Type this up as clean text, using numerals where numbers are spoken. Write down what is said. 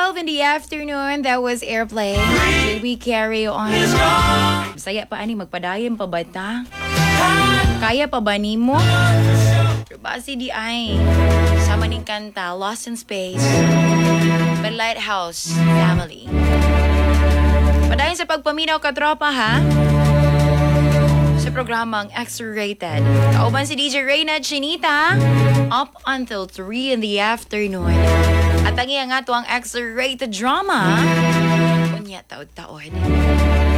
12 in the afternoon, that was Airplay. Should we carry on? Saya pa ani, magpadayon pa ba ta? Kaya pa ba ni mo? Basi di ay. Sama ning kanta, Lost in Space. By Lighthouse Family. Padayon sa pagpaminaw ka tropa ha? Sa programang X-Rated. Kauban si DJ Reyna Chinita up until 3 in the afternoon. At ang iya nga to ang X-Rated drama. Unya taod-taod.